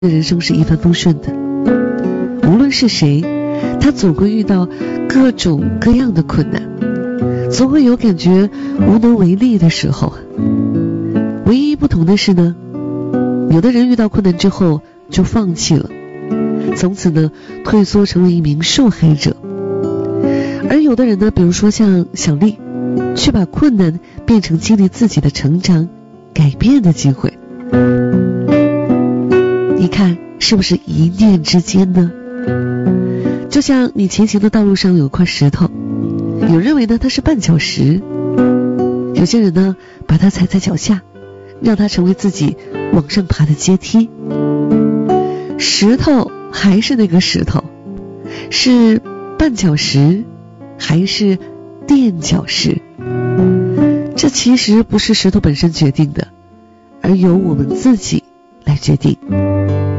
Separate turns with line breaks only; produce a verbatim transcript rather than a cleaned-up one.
人生是一帆风顺的。无论是谁，他总会遇到各种各样的困难，总会有感觉无能为力的时候。唯一不同的是呢，有的人遇到困难之后就放弃了，从此呢退缩成为一名受害者，而有的人呢，比如说像小丽，却把困难变成激励自己的成长改变的机会。你看是不是一念之间呢？就像你前行的道路上有块石头，有人认为呢它是绊脚石，有些人呢把它踩在脚下，让它成为自己往上爬的阶梯。石头还是那个石头，是绊脚石还是垫脚石，这其实不是石头本身决定的，而由我们自己来决定。